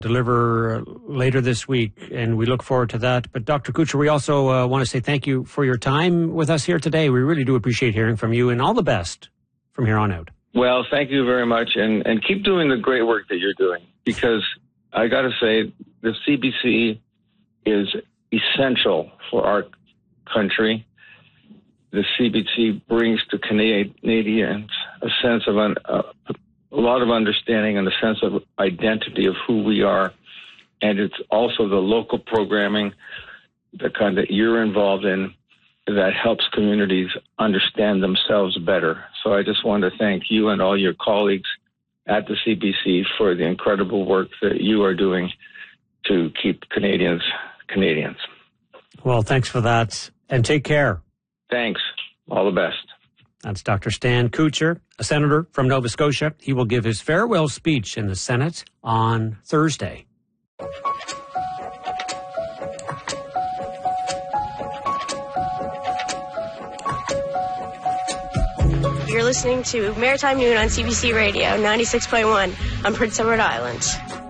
deliver later this week, and we look forward to that. But Dr. Kuchar, we also want to say thank you for your time with us here today. We really do appreciate hearing from you, and all the best from here on out. Well, thank you very much, and keep doing the great work that you're doing, because I got to say the CBC is essential for our country. The CBC brings to Canadians a sense of a lot of understanding and a sense of identity of who we are. And it's also the local programming, the kind that you're involved in, that helps communities understand themselves better. So I just want to thank you and all your colleagues at the CBC for the incredible work that you are doing to keep Canadians Canadians. Well, thanks for that, and take care. Thanks. All the best. That's Dr. Stan Kuchar, a senator from Nova Scotia. He will give his farewell speech in the Senate on Thursday. You're listening to Maritime Noon on CBC Radio 96.1 on Prince Edward Island.